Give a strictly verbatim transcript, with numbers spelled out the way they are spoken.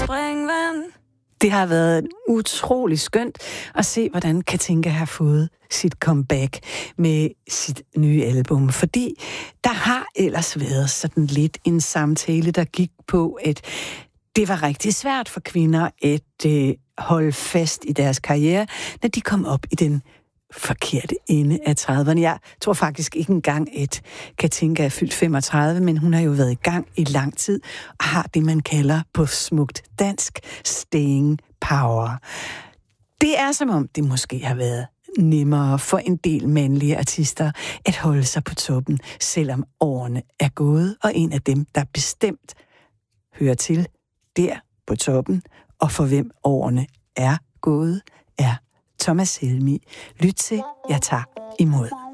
springvand. Det har været utrolig skønt at se, hvordan Katinka har fået sit comeback med sit nye album. Fordi der har ellers været sådan lidt en samtale, der gik på, at det var rigtig svært for kvinder at øh, holde fast i deres karriere, når de kom op i den forkerte ende af trediverne. Jeg tror faktisk ikke engang, at Katinka er fyldt femogtredive, men hun har jo været i gang i lang tid og har det, man kalder på smukt dansk staying power. Det er som om, det måske har været nemmere for en del mandlige artister at holde sig på toppen, selvom årene er gået, og en af dem, der bestemt hører til der på toppen, og for hvem årene er gået, er Thomas Helmig. Lyt til, jeg tager imod.